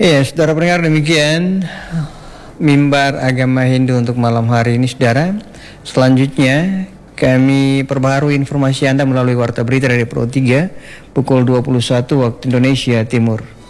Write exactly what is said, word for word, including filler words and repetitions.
Ya, saudara pendengar, demikian mimbar agama Hindu untuk malam hari ini, saudara. Selanjutnya kami perbaharui informasi Anda melalui Warta Berita dari Pro tiga pukul dua puluh satu waktu Indonesia Timur.